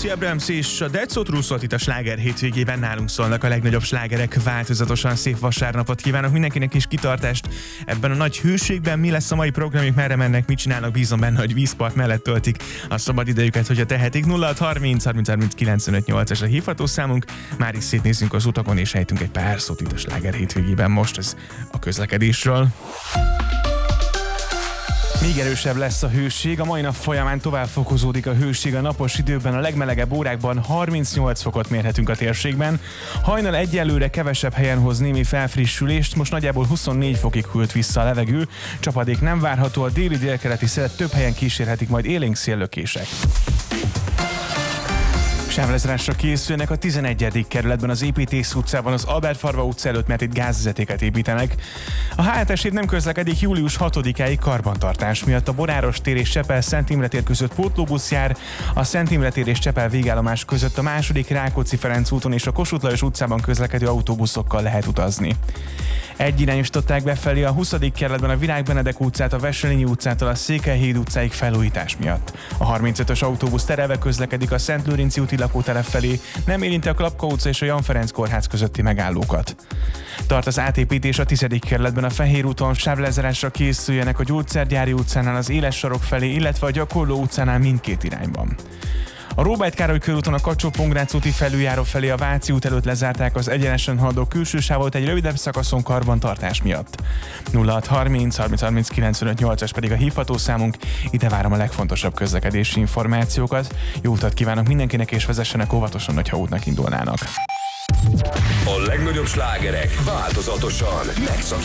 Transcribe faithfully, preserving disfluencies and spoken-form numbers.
Stacey Abrams és a Dead South Russot itt a Sláger hétvégében nálunk szólnak a legnagyobb slágerek. Változatosan szép vasárnapot kívánok mindenkinek is, kitartást ebben a nagy hőségben. Mi lesz a mai programjuk, merre mennek, mit csinálnak, bízom benne, hogy vízpart mellett töltik a szabad idejüket, hogyha tehetik. nulla hat harminc harminc harminc kilencvenöt nyolcas a hívható számunk. Már is szétnézzünk az utakon és ejtünk egy pár szót itt a Sláger hétvégében. Most ez a közlekedésről. Még erősebb lesz a hőség, a mai nap folyamán tovább fokozódik a hőség a napos időben, a legmelegebb órákban harmincnyolc fokot mérhetünk a térségben. Hajnal egyelőre kevesebb helyen hoz némi felfrissülést, most nagyjából huszonnégy fokig hűlt vissza a levegő, csapadék nem várható, a déli délkeleti szelet több helyen kísérhetik majd élénk széllökések. Sávlezárásra készülnek a tizenegyedik kerületben, az Építész utcában, az Albert Farva utca előtt, mert itt gázvezetéket építenek. A há er té es nem közlekedik július hatodikáig karbantartás miatt. A Boráros tér és Csepel Szent Imre tér között pótlóbusz jár, a Szent Imre tér és Csepel végállomás között a második Rákóczi-Ferenc úton és a Kossuth Lajos utcában közlekedő autóbuszokkal lehet utazni. Egyirányosították befelé a huszadik kerületben a Virág Benedek utcát, a Wesselényi utcától a Székelyhíd utcáig felújítás miatt. A harmincötös autóbusz terelve közlekedik a Szent Lőrinci úti lakótelep felé, nem érinti a Klapka utca és a Jan Ferenc kórház közötti megállókat. Tart az átépítés a tizedik kerületben, a Fehér úton, sávlezárásra készüljenek a Gyógyszergyári utcánál az Éles sarok felé, illetve a Gyakorló utcánál mindkét irányban. A Róbert Károly körúton a Kacsó-Pongrác úti felüljáró felé a Váci út előtt lezárták az egyenesen haladó külső sávot egy rövidebb szakaszon karbantartás miatt. nulla hat harminc harminc harminc kilencvenöt nyolcas pedig a hívható számunk, ide várom a legfontosabb közlekedési információkat. Jó utat kívánok mindenkinek, és vezessenek óvatosan, hogyha útnak indulnának. A legnagyobb slágerek változatosan megszakítják